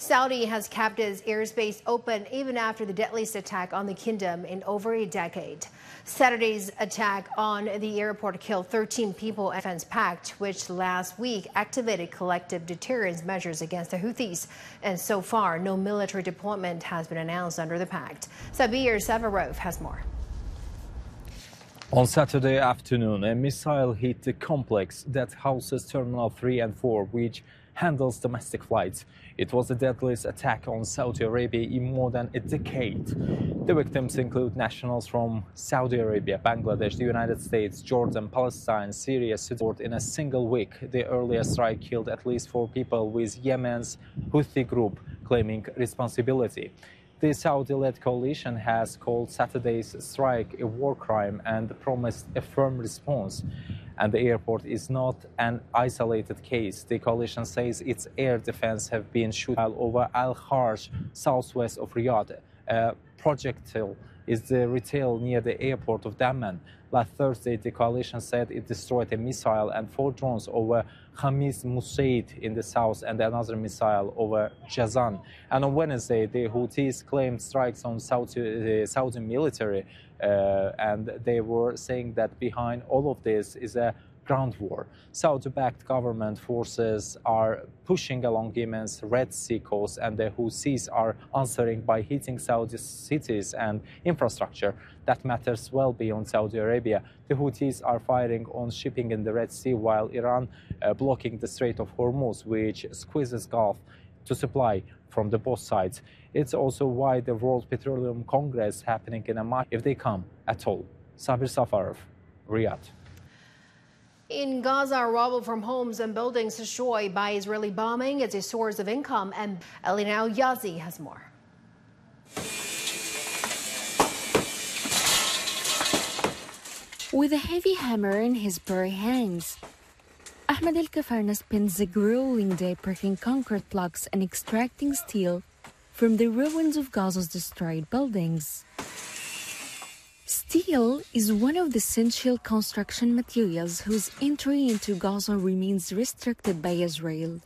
Saudi has kept its airspace open even after the deadliest attack on the kingdom in over a decade. Saturday's attack on the airport killed 13 people and Defense Pact, which last week activated collective deterrence measures against the Houthis. And so far, no military deployment has been announced under the pact. Sabir Savarov has more. On Saturday afternoon, a missile hit the complex that houses Terminal 3 and 4, which handles domestic flights. It was the deadliest attack on Saudi Arabia in more than a decade. The victims include nationals from Saudi Arabia, Bangladesh, the United States, Jordan, Palestine, Syria, Sudan. In a single week, the earlier strike killed at least 4 people, with Yemen's Houthi group claiming responsibility. The Saudi-led coalition has called Saturday's strike a war crime and promised a firm response. And the airport is not an isolated case. The coalition says its air defense have been shot over Al-Kharj, southwest of Riyadh. A projectile is the retail near the airport of Dammam. Last Thursday, the coalition said it destroyed a missile and 4 drones over Khamis Musaid in the south and another missile over Jazan. And on Wednesday, the Houthis claimed strikes on Saudi military, and they were saying that behind all of this is a ground war. Saudi-backed government forces are pushing along Yemen's Red Sea coast, and the Houthis are answering by hitting Saudi cities and infrastructure that matters well beyond Saudi Arabia. The Houthis are firing on shipping in the Red Sea, while Iran blocking the Strait of Hormuz, which squeezes Gulf to supply from the both sides. It's also why the World Petroleum Congress happening in Amman, if they come at all. Sabir Safarov, Riyadh. In Gaza, rubble from homes and buildings destroyed by Israeli bombing is a source of income, and Elina Yazi has more. With a heavy hammer in his bare hands, Ahmed El-Kafarna spends a grueling day breaking concrete blocks and extracting steel from the ruins of Gaza's destroyed buildings. Steel is one of the essential construction materials whose entry into Gaza remains restricted by Israel.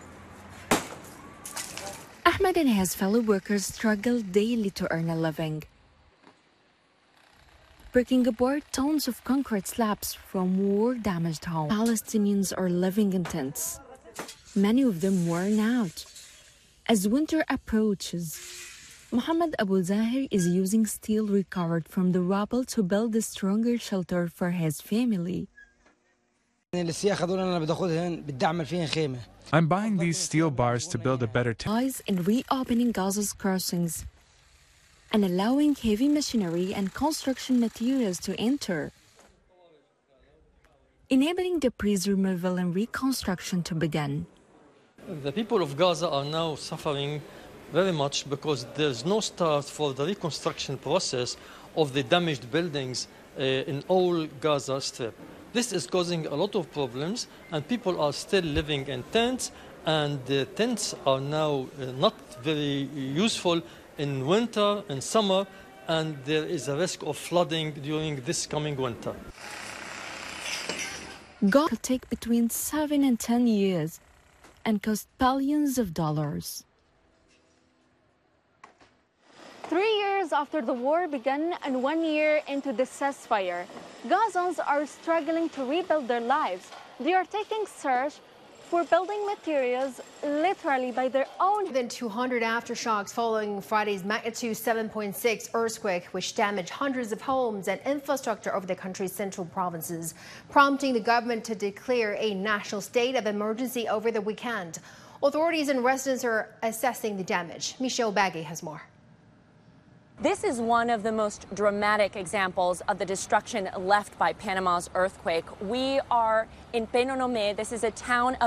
Ahmed and his fellow workers struggle daily to earn a living, breaking apart tons of concrete slabs from war-damaged homes. Palestinians are living in tents, many of them worn out. As winter approaches, Mohammed Abu Zahir is using steel recovered from the rubble to build a stronger shelter for his family. I'm buying these steel bars to build a better tent. In reopening Gaza's crossings and allowing heavy machinery and construction materials to enter, enabling debris removal and reconstruction to begin. The people of Gaza are now suffering very much because there's no start for the reconstruction process of the damaged buildings in all Gaza Strip. This is causing a lot of problems, and people are still living in tents, and the tents are now not very useful in winter and summer, and there is a risk of flooding during this coming winter. Gaza will take between 7 and 10 years and cost billions of dollars. 3 years after the war began and 1 year into the ceasefire, Gazans are struggling to rebuild their lives. They are taking search for building materials literally by their own. More than 200 aftershocks following Friday's magnitude 7.6 earthquake, which damaged hundreds of homes and infrastructure over the country's central provinces, prompting the government to declare a national state of emergency over the weekend. Authorities and residents are assessing the damage. Michelle Baggy has more. This is one of the most dramatic examples of the destruction left by Panama's earthquake. We are in Penonomé. This is a town